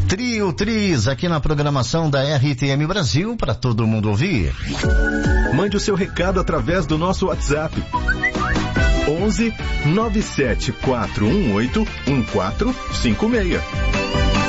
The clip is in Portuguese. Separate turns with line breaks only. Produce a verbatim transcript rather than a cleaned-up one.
Trio Tris, aqui na programação da R T M Brasil, para todo mundo ouvir.
Mande o seu recado através do nosso WhatsApp. onze nove sete quatro um oito um quatro cinco seis.